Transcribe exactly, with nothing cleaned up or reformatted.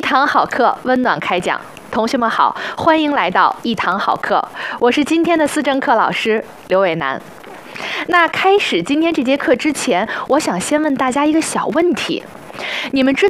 堂好课，温暖开讲。同学们好，欢迎来到一堂好课，我是今天的思政课老师刘伟楠。那开始今天这节课之前，我想先问大家一个小问题：你们知